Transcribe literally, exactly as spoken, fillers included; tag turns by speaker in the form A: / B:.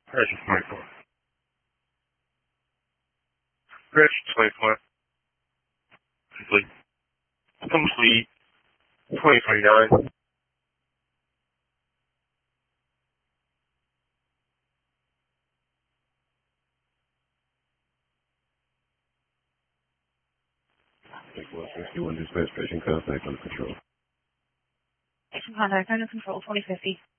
A: Pressure twenty-four. Pressure twenty-four. Complete. Complete. twenty twenty-nine.
B: one fifty-one dispatch, station contact under control.
C: Station contact under control, twenty fifty.